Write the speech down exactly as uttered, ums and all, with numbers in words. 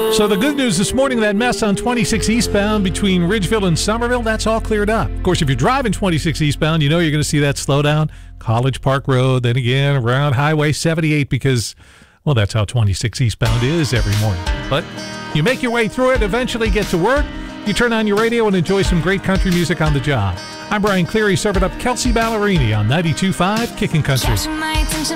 So the good news this morning, that mess on twenty-six eastbound between Ridgeville and Somerville, that's all cleared up. Of course, if you're driving twenty-six eastbound, you know you're going to see that slowdown. College Park Road, then again around Highway seventy-eight because, well, that's how twenty-six eastbound is every morning. But you make your way through it, eventually get to work. You turn on your radio and enjoy some great country music on the job. I'm Brian Cleary, serving up Kelsey Ballerini on ninety-two point five Kickin' Country.